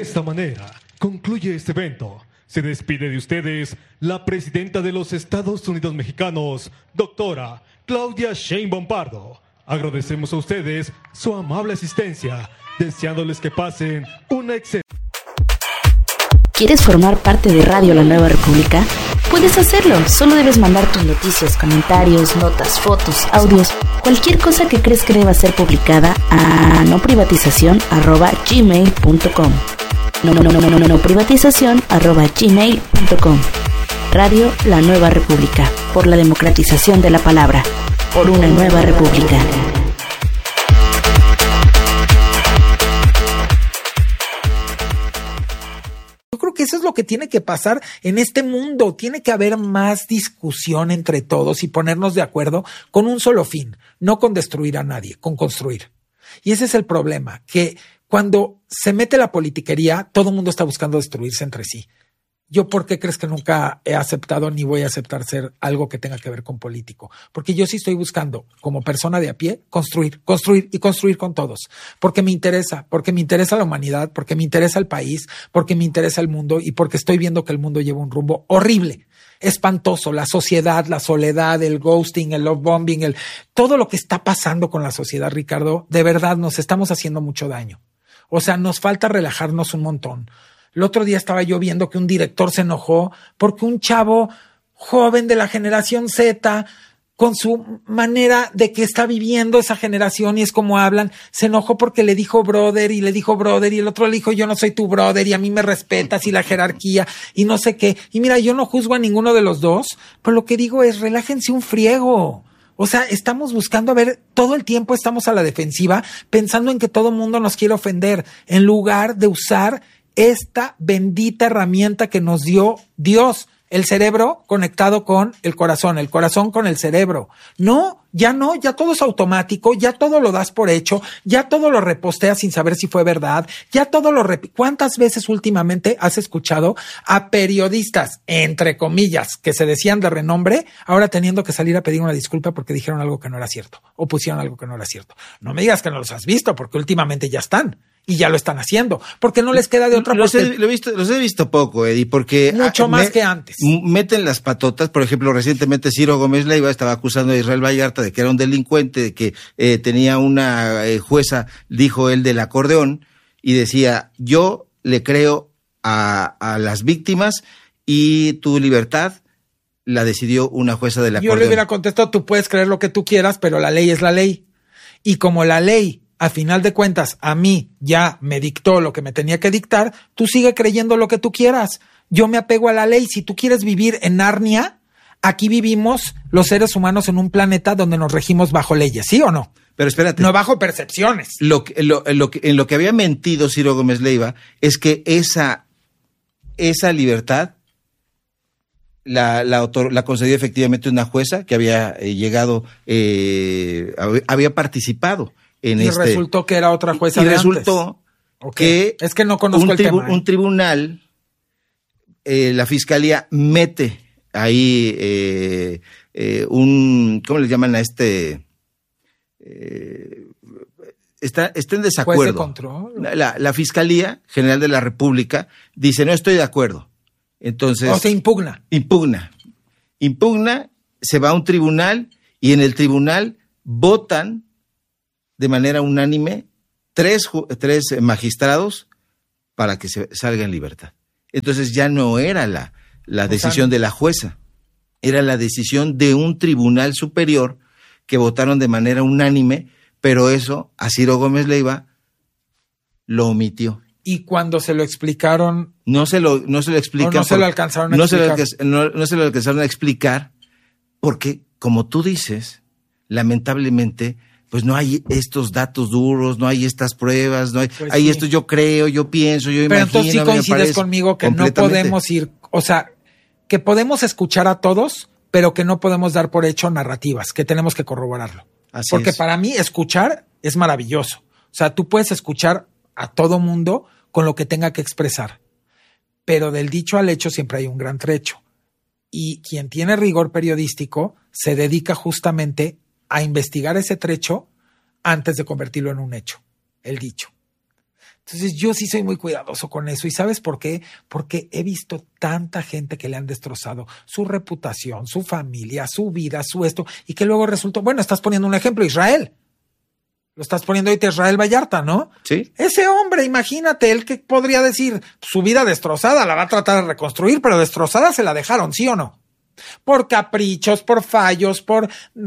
esta manera concluye este evento. Se despide de ustedes la presidenta de los Estados Unidos mexicanos, doctora Claudia Sheinbaum Pardo. Agradecemos a ustedes su amable asistencia, deseándoles que pasen una excelente... ¿Quieres formar parte de Radio La Nueva República? Puedes hacerlo, solo debes mandar tus noticias, comentarios, notas, fotos, audios, cualquier cosa que crees que deba ser publicada a noprivatizacion@gmail.com. noprivatizacion@gmail.com. Radio La Nueva República, por la democratización de la palabra, por una nueva república. Yo creo que eso es lo que tiene que pasar en este mundo. Tiene que haber más discusión entre todos y ponernos de acuerdo con un solo fin, no con destruir a nadie, con construir. Y ese es el problema, que cuando se mete la politiquería, todo el mundo está buscando destruirse entre sí. ¿Yo por qué crees que nunca he aceptado ni voy a aceptar ser algo que tenga que ver con político? Porque yo sí estoy buscando, como persona de a pie, construir y construir con todos. Porque me interesa la humanidad, porque me interesa el país, porque me interesa el mundo y porque estoy viendo que el mundo lleva un rumbo horrible, espantoso. La sociedad, la soledad, el ghosting, el love bombing, todo lo que está pasando con la sociedad, Ricardo, de verdad nos estamos haciendo mucho daño. O sea, nos falta relajarnos un montón. El otro día estaba yo viendo que un director se enojó porque un chavo joven de la generación Z, con su manera de que está viviendo esa generación y es como hablan, se enojó porque le dijo brother y el otro le dijo yo no soy tu brother y a mí me respetas y la jerarquía y no sé qué. Y mira, yo no juzgo a ninguno de los dos, pero lo que digo es relájense un friego. O sea, estamos buscando, todo el tiempo estamos a la defensiva pensando en que todo el mundo nos quiere ofender en lugar de usar esta bendita herramienta que nos dio Dios, el cerebro conectado con el corazón con el cerebro. No, ya todo es automático, ya todo lo das por hecho, ya todo lo reposteas sin saber si fue verdad, ya todo ¿Cuántas veces últimamente has escuchado a periodistas, entre comillas, que se decían de renombre, ahora teniendo que salir a pedir una disculpa porque dijeron algo que no era cierto o pusieron algo que no era cierto? No me digas que no los has visto, porque últimamente ya están. Y ya lo están haciendo, porque no les queda de otra los he visto poco, Eddie, porque mucho más que antes. Meten las patotas. Por ejemplo, recientemente Ciro Gómez Leiva estaba acusando a Israel Vallarta de que era un delincuente, de que tenía una jueza, dijo él, del acordeón, y decía, yo le creo a las víctimas y tu libertad la decidió una jueza del acordeón. Yo le hubiera contestado, tú puedes creer lo que tú quieras, pero la ley es la ley. Y como la ley, a final de cuentas, a mí ya me dictó lo que me tenía que dictar, tú sigue creyendo lo que tú quieras. Yo me apego a la ley. Si tú quieres vivir en Narnia, aquí vivimos los seres humanos en un planeta donde nos regimos bajo leyes, ¿sí o no? Pero espérate. No bajo percepciones. En lo que había mentido Ciro Gómez Leiva es que esa libertad la concedió efectivamente una jueza que había había participado y resultó que era otra jueza y resultó que es que no conozco el tema. Un tribunal, la fiscalía mete ahí ¿cómo le llaman a este? Está en desacuerdo. ¿Juez de control? La Fiscalía General de la República dice no estoy de acuerdo. Entonces, o sea, impugna, se va a un tribunal y en el tribunal votan de manera unánime tres magistrados para que se salga en libertad. Entonces ya no era la decisión de la jueza, era la decisión de un tribunal superior que votaron de manera unánime, pero eso a Ciro Gómez Leiva lo omitió. Y cuando se lo explicaron, no se lo explican. No se lo alcanzaron a explicar. No se lo alcanzaron a explicar porque, como tú dices, lamentablemente, pues no hay estos datos duros, no hay estas pruebas, no hay, pues hay sí. esto yo creo, yo pienso, yo pero imagino. Pero entonces sí coincides conmigo que no podemos ir, o sea, que podemos escuchar a todos, pero que no podemos dar por hecho narrativas, que tenemos que corroborarlo. Porque para mí escuchar es maravilloso. O sea, tú puedes escuchar a todo mundo con lo que tenga que expresar. Pero del dicho al hecho siempre hay un gran trecho. Y quien tiene rigor periodístico se dedica justamente a investigar ese trecho antes de convertirlo en un hecho, el dicho. Entonces yo sí soy muy cuidadoso con eso. ¿Y sabes por qué? Porque he visto tanta gente que le han destrozado su reputación, su familia, su vida, su esto, y que luego resultó, bueno, estás poniendo un ejemplo, Israel. Lo estás poniendo ahorita Israel Vallarta, ¿no? Sí. Ese hombre, imagínate, él que podría decir, su vida destrozada, la va a tratar de reconstruir, pero destrozada se la dejaron, ¿sí o no? Por caprichos, por fallos, por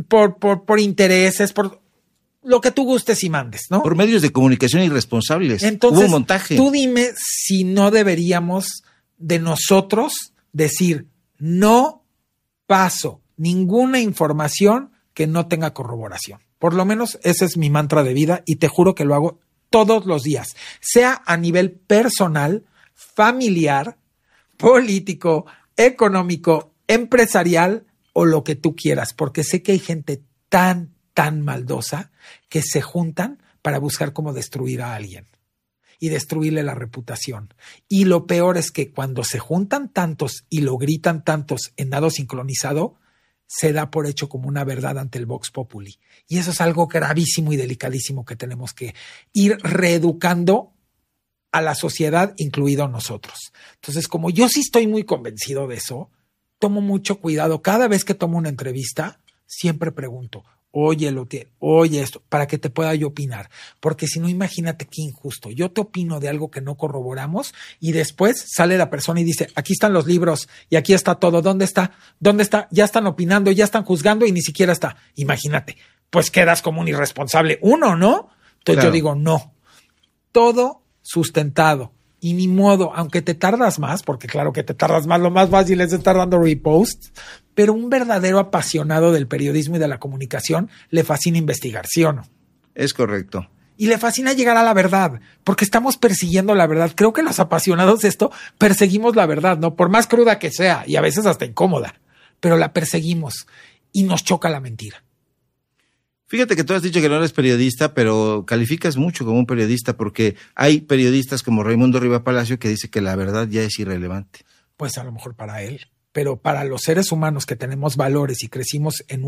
intereses, por lo que tú gustes y mandes, ¿no? Por medios de comunicación irresponsables. Entonces, hubo un montaje. Tú dime si no deberíamos de nosotros decir, no paso ninguna información que no tenga corroboración. Por lo menos ese es mi mantra de vida y te juro que lo hago todos los días, sea a nivel personal, familiar, político, económico, empresarial o lo que tú quieras, porque sé que hay gente tan maldosa que se juntan para buscar cómo destruir a alguien y destruirle la reputación. Y lo peor es que cuando se juntan tantos y lo gritan tantos en nado sincronizado, se da por hecho como una verdad ante el Vox Populi. Y eso es algo gravísimo y delicadísimo que tenemos que ir reeducando a la sociedad, incluido nosotros. Entonces, como yo sí estoy muy convencido de eso, tomo mucho cuidado. Cada vez que tomo una entrevista, siempre pregunto, oye esto, para que te pueda yo opinar. Porque si no, imagínate qué injusto. Yo te opino de algo que no corroboramos y después sale la persona y dice, aquí están los libros y aquí está todo. ¿Dónde está? ¿Dónde está? Ya están opinando, ya están juzgando y ni siquiera está. Imagínate, pues quedas como un irresponsable. Uno, ¿no? Entonces claro. Yo digo, no. Todo sustentado. Y ni modo, aunque te tardas más, porque claro que te tardas más, lo más fácil es estar dando reposts, pero un verdadero apasionado del periodismo y de la comunicación le fascina investigar, ¿sí o no? Es correcto. Y le fascina llegar a la verdad, porque estamos persiguiendo la verdad. Creo que los apasionados de esto perseguimos la verdad, ¿no? Por más cruda que sea, y a veces hasta incómoda, pero la perseguimos y nos choca la mentira. Fíjate que tú has dicho que no eres periodista, pero calificas mucho como un periodista porque hay periodistas como Raimundo Riva Palacio que dice que la verdad ya es irrelevante. Pues a lo mejor para él, pero para los seres humanos que tenemos valores y crecimos en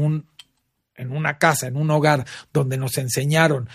una casa, en un hogar donde nos enseñaron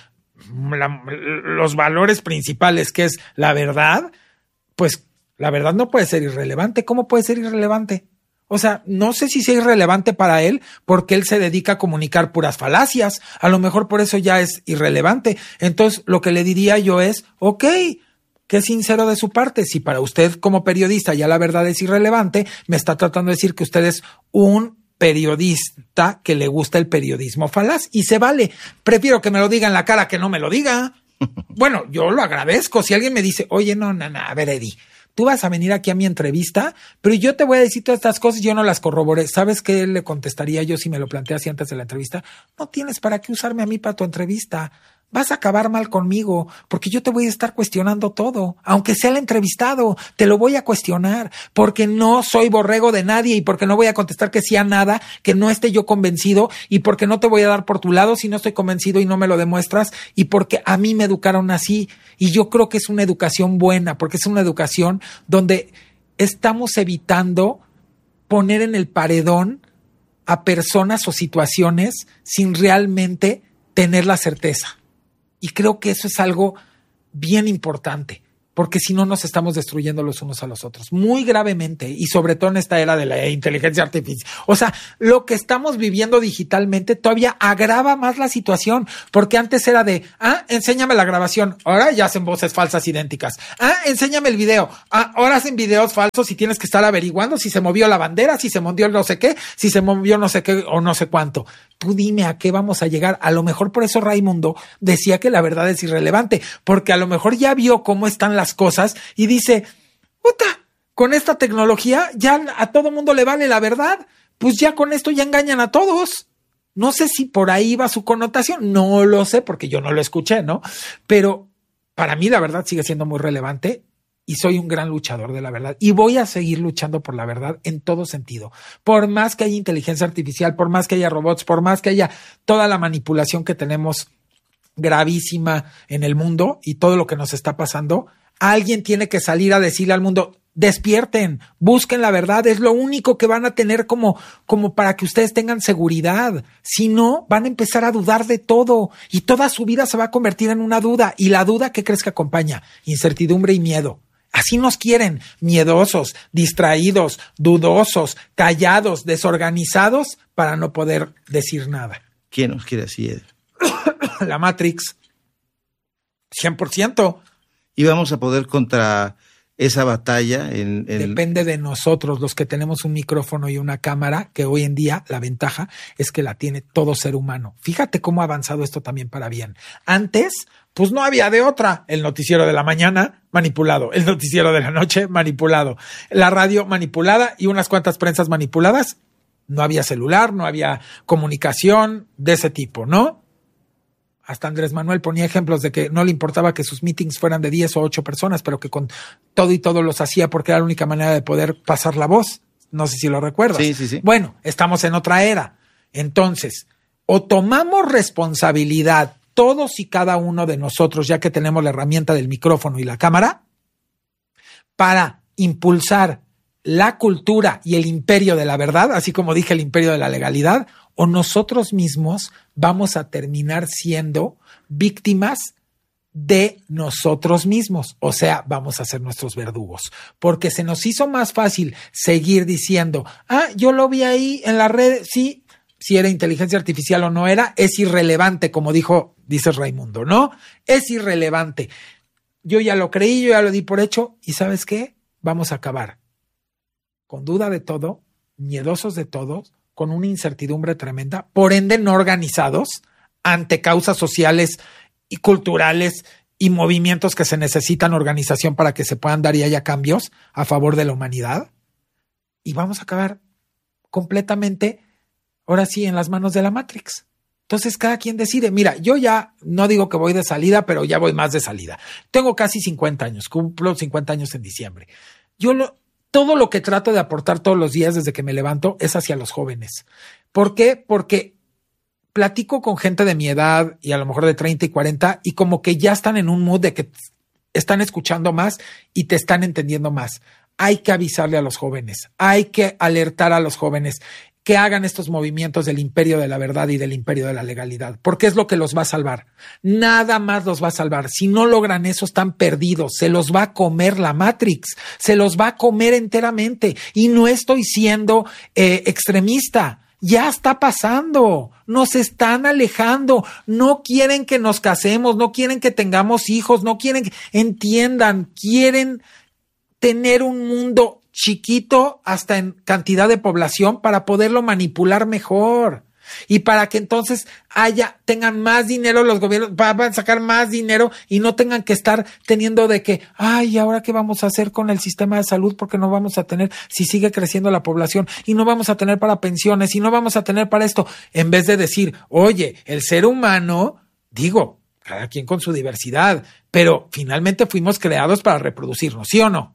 los valores principales, que es la verdad, pues la verdad no puede ser irrelevante. ¿Cómo puede ser irrelevante? O sea, no sé si sea irrelevante para él porque él se dedica a comunicar puras falacias. A lo mejor por eso ya es irrelevante. Entonces, lo que le diría yo es, ok, qué sincero de su parte. Si para usted como periodista ya la verdad es irrelevante, me está tratando de decir que usted es un periodista que le gusta el periodismo falaz y se vale. Prefiero que me lo diga en la cara que no me lo diga. Bueno, yo lo agradezco. Si alguien me dice, oye, no, a ver, Eddie, tú vas a venir aquí a mi entrevista, pero yo te voy a decir todas estas cosas y yo no las corroboré. ¿Sabes qué le contestaría yo si me lo planteas antes de la entrevista? No tienes para qué usarme a mí para tu entrevista. Vas a acabar mal conmigo porque yo te voy a estar cuestionando todo. Aunque sea el entrevistado, te lo voy a cuestionar porque no soy borrego de nadie y porque no voy a contestar que sí a nada, que no esté yo convencido y porque no te voy a dar por tu lado si no estoy convencido y no me lo demuestras y porque a mí me educaron así. Y yo creo que es una educación buena porque es una educación donde estamos evitando poner en el paredón a personas o situaciones sin realmente tener la certeza. Y creo que eso es algo bien importante, porque si no nos estamos destruyendo los unos a los otros, muy gravemente, y sobre todo en esta era de la inteligencia artificial. O sea, lo que estamos viviendo digitalmente todavía agrava más la situación, porque antes era de, enséñame la grabación, ahora ya hacen voces falsas idénticas. Enséñame el video, ahora hacen videos falsos y tienes que estar averiguando si se movió la bandera, si se movió no sé qué, si se movió no sé qué o no sé cuánto. Tú dime a qué vamos a llegar. A lo mejor por eso Raimundo decía que la verdad es irrelevante, porque a lo mejor ya vio cómo están las cosas y dice, puta, con esta tecnología ya a todo mundo le vale la verdad, pues ya con esto ya engañan a todos. No sé si por ahí va su connotación, no lo sé porque yo no lo escuché, ¿no? Pero para mí la verdad sigue siendo muy relevante y soy un gran luchador de la verdad y voy a seguir luchando por la verdad en todo sentido. Por más que haya inteligencia artificial, por más que haya robots, por más que haya toda la manipulación que tenemos gravísima en el mundo y todo lo que nos está pasando, alguien tiene que salir a decirle al mundo, Despierten, busquen la verdad, es lo único que van a tener como para que ustedes tengan seguridad. Si no, van a empezar a dudar de todo y toda su vida se va a convertir en una duda. Y la duda, ¿qué crees que acompaña? Incertidumbre y miedo. Así nos quieren, miedosos, distraídos, dudosos, callados, desorganizados, para no poder decir nada. ¿Quién nos quiere así, Eder? La Matrix, 100%. Y vamos a poder contra esa batalla. Depende de nosotros, los que tenemos un micrófono y una cámara, que hoy en día la ventaja es que la tiene todo ser humano. Fíjate cómo ha avanzado esto también para bien. Antes, pues no había de otra. El noticiero de la mañana, manipulado. El noticiero de la noche, manipulado. La radio, manipulada, y unas cuantas prensas manipuladas. No había celular, no había comunicación de ese tipo, ¿no? Hasta Andrés Manuel ponía ejemplos de que no le importaba que sus meetings fueran de 10 o 8 personas, pero que con todo y todo los hacía porque era la única manera de poder pasar la voz. No sé si lo recuerdas. Sí. Bueno, estamos en otra era. Entonces, o tomamos responsabilidad todos y cada uno de nosotros, ya que tenemos la herramienta del micrófono y la cámara, para impulsar la cultura y el imperio de la verdad, así como dije, el imperio de la legalidad, o nosotros mismos vamos a terminar siendo víctimas de nosotros mismos. O sea, vamos a ser nuestros verdugos, porque se nos hizo más fácil seguir diciendo, yo lo vi ahí en la red, sí, si era inteligencia artificial o no era, es irrelevante, como dice Raimundo, ¿no? Es irrelevante. Yo ya lo creí, yo ya lo di por hecho, y ¿sabes qué? Vamos a acabar con duda de todo, miedosos de todos, con una incertidumbre tremenda, por ende no organizados ante causas sociales y culturales y movimientos que se necesitan organización para que se puedan dar y haya cambios a favor de la humanidad. Y vamos a acabar completamente, ahora sí, en las manos de la Matrix. Entonces cada quien decide. Mira, yo ya no digo que voy de salida, pero ya voy más de salida. Tengo casi 50 años, cumplo 50 años en diciembre. Todo lo que trato de aportar todos los días desde que me levanto es hacia los jóvenes. ¿Por qué? Porque platico con gente de mi edad y a lo mejor de 30 y 40 y como que ya están en un mood de que están escuchando más y te están entendiendo más. Hay que avisarle a los jóvenes, hay que alertar a los jóvenes que hagan estos movimientos del imperio de la verdad y del imperio de la legalidad, porque es lo que los va a salvar. Nada más los va a salvar. Si no logran eso, están perdidos. Se los va a comer la Matrix, se los va a comer enteramente. Y no estoy siendo extremista. Ya está pasando, nos están alejando, no quieren que nos casemos, no quieren que tengamos hijos, no quieren que entiendan, quieren tener un mundo chiquito hasta en cantidad de población para poderlo manipular mejor y para que entonces tengan más dinero los gobiernos, van a sacar más dinero y no tengan que estar teniendo de que, ¿ahora qué vamos a hacer con el sistema de salud? Porque no vamos a tener, si sigue creciendo la población, y no vamos a tener para pensiones, y no vamos a tener para esto, en vez de decir, oye, el ser humano, cada quien con su diversidad, pero finalmente fuimos creados para reproducirnos, ¿sí o no?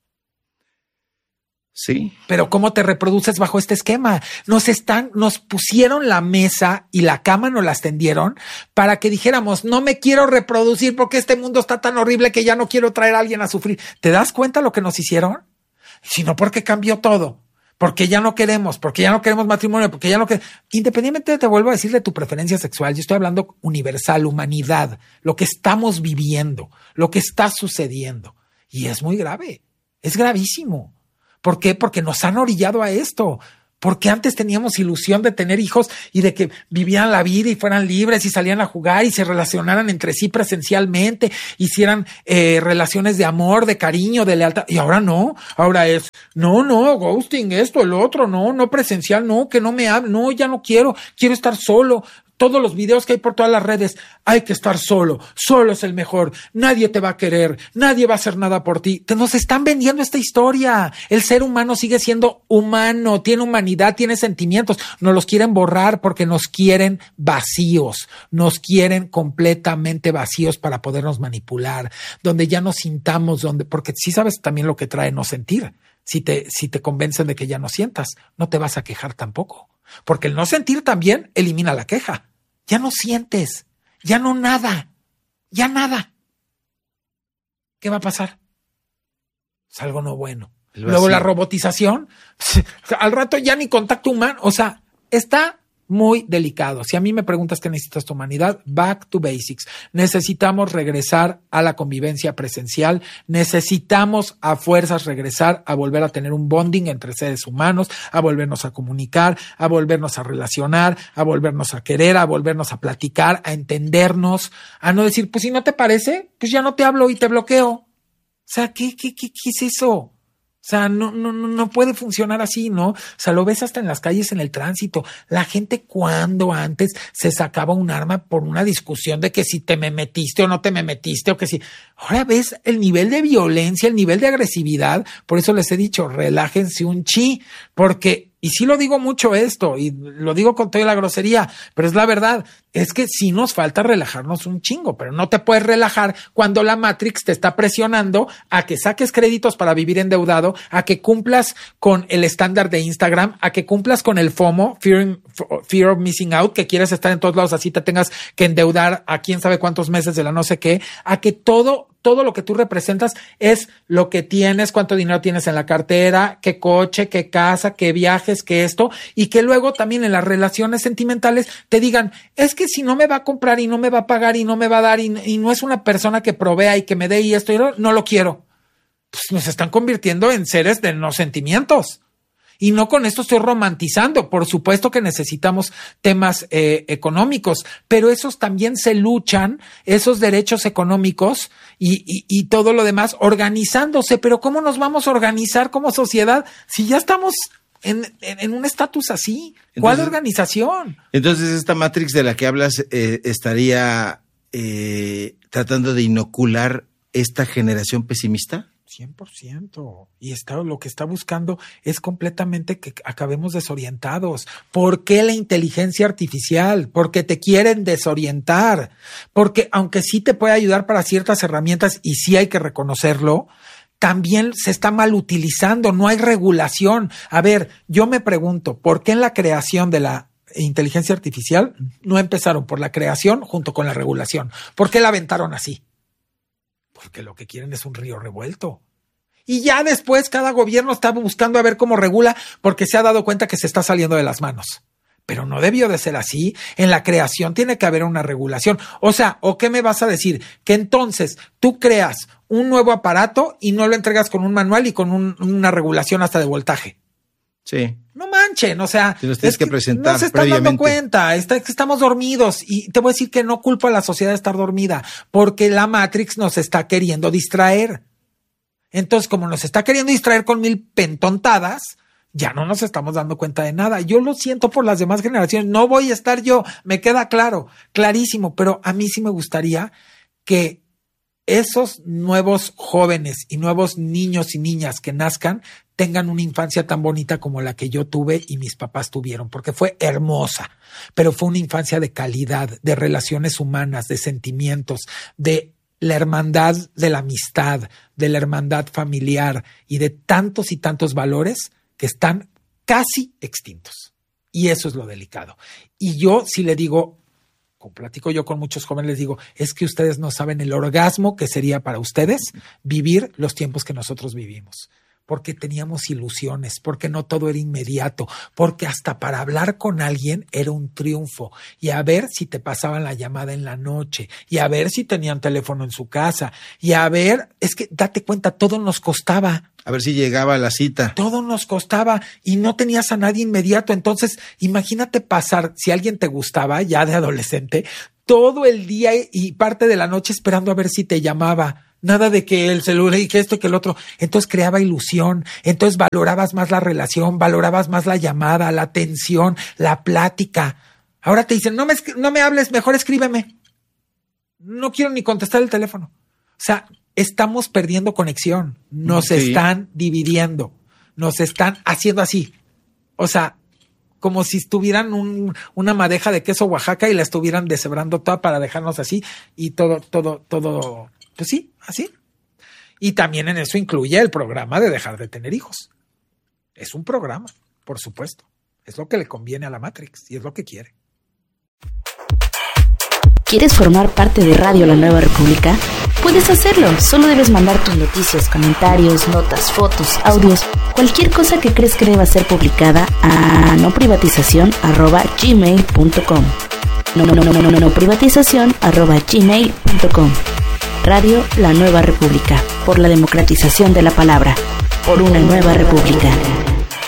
Sí. Pero ¿cómo te reproduces bajo este esquema? Nos pusieron la mesa y la cama nos las tendieron para que dijéramos, no me quiero reproducir porque este mundo está tan horrible que ya no quiero traer a alguien a sufrir. ¿Te das cuenta lo que nos hicieron? Sino porque cambió todo. Porque ya no queremos matrimonio, porque ya no queremos. Independientemente, te vuelvo a decir de tu preferencia sexual, yo estoy hablando universal, humanidad, lo que estamos viviendo, lo que está sucediendo. Y es muy grave, es gravísimo. ¿Por qué? Porque nos han orillado a esto. Porque antes teníamos ilusión de tener hijos y de que vivieran la vida y fueran libres y salían a jugar y se relacionaran entre sí presencialmente, hicieran relaciones de amor, de cariño, de lealtad. Y ahora no, ahora es, no, ghosting, esto, el otro, no presencial, no, que no me hable, no, ya no quiero estar solo. Todos los videos que hay por todas las redes, hay que estar solo es el mejor, nadie te va a querer, nadie va a hacer nada por ti. Nos están vendiendo esta historia. El ser humano sigue siendo humano, tiene humanidad, tiene sentimientos. Nos los quieren borrar porque nos quieren vacíos, nos quieren completamente vacíos para podernos manipular, donde ya nos sintamos, porque sí sabes también lo que trae no sentir. Si te convencen de que ya no sientas, no te vas a quejar tampoco, porque el no sentir también elimina la queja. Ya no sientes, ya nada. ¿Qué va a pasar? Es algo no bueno. El Luego vacío. la robotización, al rato ya ni contacto humano, o sea, está muy delicado. Si a mí me preguntas qué necesitas tu humanidad, back to basics. Necesitamos regresar a la convivencia presencial, necesitamos a fuerzas regresar a volver a tener un bonding entre seres humanos, a volvernos a comunicar, a volvernos a relacionar, a volvernos a querer, a volvernos a platicar, a entendernos, a no decir, pues si no te parece, pues ya no te hablo y te bloqueo. O sea, ¿qué es eso? O sea, no puede funcionar así, ¿no? O sea, lo ves hasta en las calles, en el tránsito. La gente cuando antes se sacaba un arma por una discusión de que si te me metiste o no te me metiste o que si... Ahora ves el nivel de violencia, el nivel de agresividad. Por eso les he dicho, relájense un chi, porque... Y sí lo digo mucho esto, y lo digo con toda la grosería, pero es la verdad, es que sí nos falta relajarnos un chingo, pero no te puedes relajar cuando la Matrix te está presionando a que saques créditos para vivir endeudado, a que cumplas con el estándar de Instagram, a que cumplas con el FOMO, Fear of Missing Out, que quieres estar en todos lados, así te tengas que endeudar a quién sabe cuántos meses de la no sé qué, a que todo lo que tú representas es lo que tienes, cuánto dinero tienes en la cartera, qué coche, qué casa, qué viajes, qué esto, y que luego también en las relaciones sentimentales te digan, es que si no me va a comprar y no me va a pagar y no me va a dar y no es una persona que provea y que me dé y esto y no lo quiero. Pues nos están convirtiendo en seres de no sentimientos. Y no con esto estoy romantizando. Por supuesto que necesitamos temas económicos, pero esos también se luchan, esos derechos económicos y todo lo demás organizándose. Pero ¿cómo nos vamos a organizar como sociedad si ya estamos en un estatus así? ¿Cuál organización? Entonces, esta Matrix de la que hablas estaría tratando de inocular esta generación pesimista. 100%. Y lo que está buscando es completamente que acabemos desorientados. ¿Por qué la inteligencia artificial? Porque te quieren desorientar. Porque aunque sí te puede ayudar para ciertas herramientas y sí hay que reconocerlo, también se está mal utilizando. No hay regulación. A ver, yo me pregunto, ¿por qué en la creación de la inteligencia artificial no empezaron por la creación junto con la regulación? ¿Por qué la aventaron así? Porque lo que quieren es un río revuelto. Y ya después cada gobierno está buscando a ver cómo regula porque se ha dado cuenta que se está saliendo de las manos. Pero no debió de ser así. En la creación tiene que haber una regulación. O sea, ¿o qué me vas a decir? Que entonces tú creas un nuevo aparato y no lo entregas con un manual y con una regulación hasta de voltaje. Sí. No manchen, o sea, los tienes que presentar no se están dando cuenta, estamos dormidos y te voy a decir que no culpo a la sociedad de estar dormida, porque la Matrix nos está queriendo distraer. Entonces, como nos está queriendo distraer con 1000 pentontadas, ya no nos estamos dando cuenta de nada. Yo lo siento por las demás generaciones, no voy a estar yo, me queda claro, clarísimo, pero a mí sí me gustaría que esos nuevos jóvenes y nuevos niños y niñas que nazcan tengan una infancia tan bonita como la que yo tuve y mis papás tuvieron, porque fue hermosa, pero fue una infancia de calidad, de relaciones humanas, de sentimientos, de la hermandad de la amistad, de la hermandad familiar y de tantos y tantos valores que están casi extintos. Y eso es lo delicado. Y yo sí le digo, como platico yo con muchos jóvenes, les digo, es que ustedes no saben el orgasmo que sería para ustedes vivir los tiempos que nosotros vivimos. Porque teníamos ilusiones, porque no todo era inmediato, porque hasta para hablar con alguien era un triunfo. Y a ver si te pasaban la llamada en la noche, y a ver si tenían teléfono en su casa, y a ver, es que date cuenta, todo nos costaba. A ver si llegaba a la cita. Todo nos costaba y no tenías a nadie inmediato. Entonces, imagínate pasar, si alguien te gustaba ya de adolescente, todo el día y parte de la noche esperando a ver si te llamaba. Nada de que el celular y que esto y que el otro. Entonces creaba ilusión. Entonces valorabas más la relación, valorabas más la llamada, la atención, la plática. Ahora te dicen, no me hables, mejor escríbeme. No quiero ni contestar el teléfono. O sea, estamos perdiendo conexión. Nos están dividiendo. Nos están haciendo así. O sea, como si estuvieran una madeja de queso Oaxaca y la estuvieran deshebrando toda para dejarnos así y todo. Pues sí, así. Y también en eso incluye el programa de dejar de tener hijos. Es un programa, por supuesto. Es lo que le conviene a la Matrix y es lo que quiere. ¿Quieres formar parte de Radio La Nueva República? Puedes hacerlo, solo debes mandar tus noticias, comentarios, notas, fotos, audios, cualquier cosa que crees que deba ser publicada a noprivatizacion@gmail.com. noprivatizacion@gmail.com. Radio La Nueva República, por la democratización de la palabra, por una nueva república.